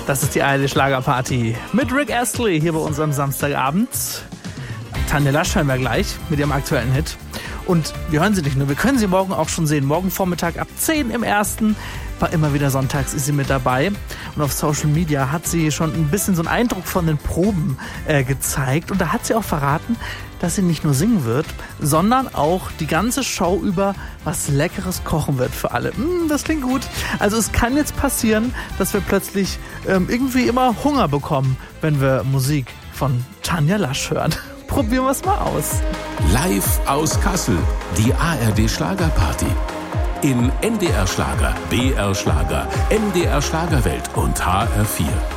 Das ist die ARD Schlagerparty mit Rick Astley hier bei uns am Samstagabend. Tanja Lasch hören wir gleich mit ihrem aktuellen Hit. Und wir hören sie nicht nur, wir können sie morgen auch schon sehen. Morgen Vormittag ab 10 im Ersten. Immer wieder sonntags ist sie mit dabei. Und auf Social Media hat sie schon ein bisschen so einen Eindruck von den Proben gezeigt. Und da hat sie auch verraten, dass sie nicht nur singen wird, sondern auch die ganze Show über was Leckeres kochen wird für alle. Das klingt gut. Also es kann jetzt passieren, dass wir plötzlich irgendwie immer Hunger bekommen, wenn wir Musik von Tanja Lasch hören. Probieren wir es mal aus. Live aus Kassel, die ARD Schlagerparty. In NDR Schlager, BR Schlager, MDR Schlagerwelt und HR4.